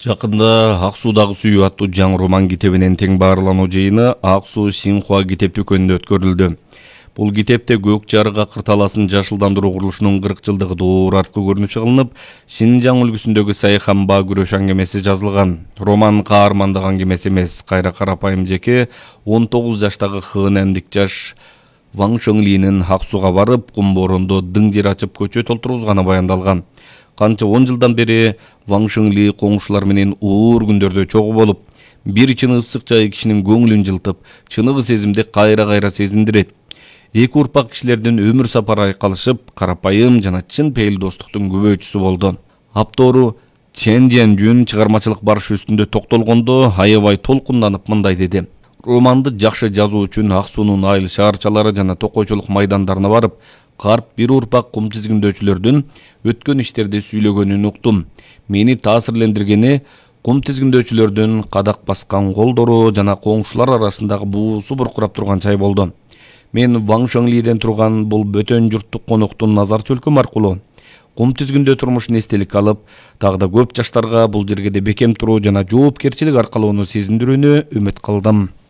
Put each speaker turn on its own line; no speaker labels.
Жакында Ак Суудагы сүйүү аттуу жаңы роман китебинен тең баарлануу жыйыны Ак Суу Синхуа китеп дүкөнүндө өткөрүлдү. Бул китепте Көк жарык акыр таласын жашылдандыруу курулушунун 40 жылдыгы доор арткы көрүнүшү кылынып, Шинжаң өлкөсүндөгү Сайханба күрөш аңгемеси жазылган. Роман каармандык аңгемеси эмес, кайра карапайым жеке 19 жаштагы хынендик жаш Ваң Шөңлинин Ак Сууга барып, кум бороондо дың жер ачып көчө толтургузганы баяндалган. Канча 10 жылдан бери Ваң Шөңли коңшулар менен оор күндөрдө чогуу болуп, бир чыны ысык жай кишинин көңүлүн жылтып, чыныгы сезимди кайра-кайра сезиндирет. Эки урпак кишилердин өмүр сапары айкалышып, карапайым жана чын пейил достуктун күбөчүсү болду. Аптору Чен Жен чыгармачылык барышы үстүндө токтолгондо аябай толкунданып мындай деди: романды жакшы жазуу үчүн Ак Суунун айыл шаарчалары жана токойчулук майдандарына барып, карт бир урпак кум тизгиндөөчүлөрдүн өткөн иштерди сүйлөгөнүн уктум. Мени таасирлендиргени кум тизгиндөөчүлөрдүн кадак баскан колдору жана коңшулар арасындагы буусу буркурап турган чай болду. Мен Ваң Шөңлиден турган бул бөтөн журттук конуктун назар чөлкөм аркылуу кум тизгиндөө турмушун эстеликке алып, дагы да көп жаштарга бул жергеде бекем туруу жана жоопкерчилик аркалоону сезиндирүүнү үмүт кылдым.